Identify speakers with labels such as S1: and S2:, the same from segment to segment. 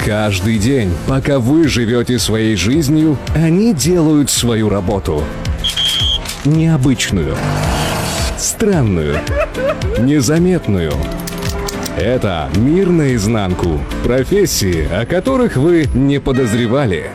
S1: Каждый день, пока вы живете своей жизнью, они делают свою работу. Необычную, странную, незаметную. Это «Мир наизнанку». Профессии, о которых вы не подозревали.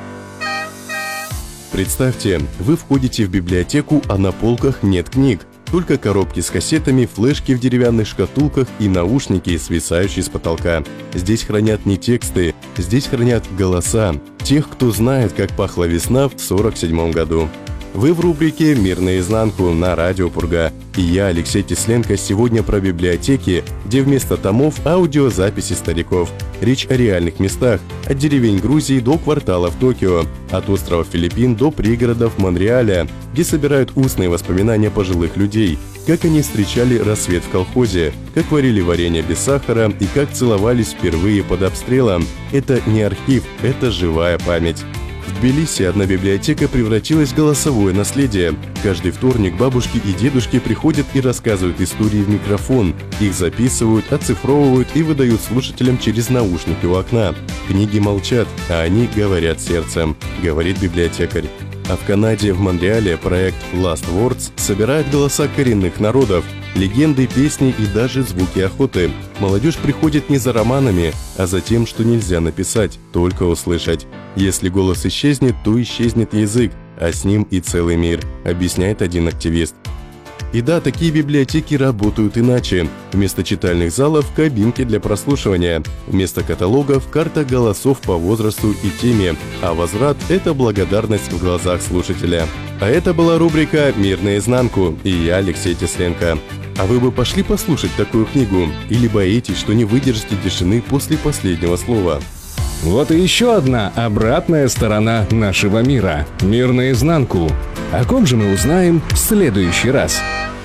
S2: Представьте, вы входите в библиотеку, а на полках нет книг. Только коробки с кассетами, флешки в деревянных шкатулках и наушники, свисающие с потолка. Здесь хранят не тексты, здесь хранят голоса тех, кто знает, как пахла весна в 1947 году. Вы в рубрике «Мир наизнанку» на Радио Пурга. И я, Алексей Тесленко, сегодня про библиотеки, где вместо томов аудиозаписи стариков. Речь о реальных местах, от деревень Грузии до кварталов Токио, от островов Филиппин до пригородов Монреаля, где собирают устные воспоминания пожилых людей, как они встречали рассвет в колхозе, как варили варенье без сахара и как целовались впервые под обстрелом. Это не архив, это живая память. В Тбилиси одна библиотека превратилась в голосовое наследие. Каждый вторник бабушки и дедушки приходят и рассказывают истории в микрофон. Их записывают, оцифровывают и выдают слушателям через наушники у окна. Книги молчат, а они говорят сердцем, говорит библиотекарь. А в Канаде, в Монреале, проект Last Words собирает голоса коренных народов, легенды, песни и даже звуки охоты. Молодежь приходит не за романами, а за тем, что нельзя написать, только услышать. Если голос исчезнет, то исчезнет язык, а с ним и целый мир, объясняет один активист. И да, такие библиотеки работают иначе. Вместо читальных залов – кабинки для прослушивания. Вместо каталогов – карта голосов по возрасту и теме. А возврат – это благодарность в глазах слушателя. А это была рубрика «Мир наизнанку» и я, Алексей Тесленко. А вы бы пошли послушать такую книгу? Или боитесь, что не выдержите тишины после последнего слова?
S1: Вот и еще одна обратная сторона нашего мира. «Мир наизнанку». О ком же мы узнаем в следующий раз?